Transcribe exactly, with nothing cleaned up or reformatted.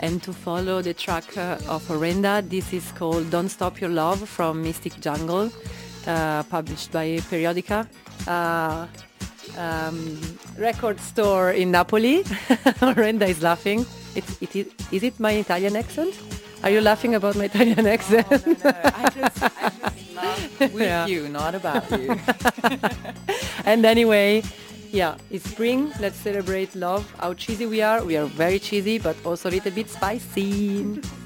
and to follow the track uh, of Orenda. This is called Don't Stop Your Love from Mystic Jungle, uh, published by Periodica. Uh, um, record store in Napoli. Orenda is laughing. It's, it is, is it my Italian accent? Are you laughing about my Italian accent? Oh, no, no. I just, I just laugh with Yeah. you, not about you. And anyway, yeah, it's spring. Let's celebrate love. How cheesy we are. We are very cheesy, but also a little bit spicy.